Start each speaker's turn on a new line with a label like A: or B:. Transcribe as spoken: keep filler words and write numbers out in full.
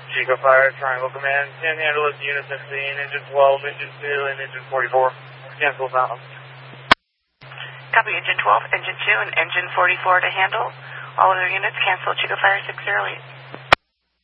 A: Chico Fire, Triangle Command, can handle it, Unit fifteen, Engine twelve, Engine two, and Engine forty-four. Cancel now.
B: Copy Engine twelve, Engine two, and Engine forty-four to handle. All other units cancel Chico Fire six zero eight.